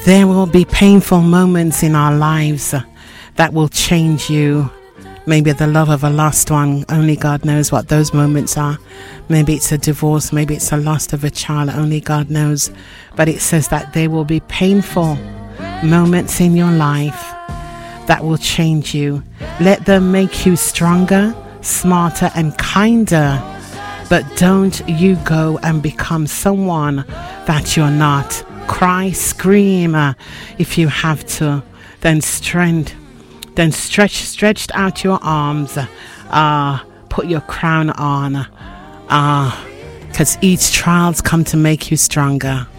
There will be painful moments in our lives that will change you. Maybe the love of a lost one, only God knows what those moments are. Maybe it's a divorce, maybe it's a loss of a child, only God knows. But it says that there will be painful moments in your life that will change you. Let them make you stronger, smarter and kinder. But don't you go and become someone that you're not. Cry, scream if you have to. Then stretched out your arms. Put your crown on. Because each trial's come to make you stronger.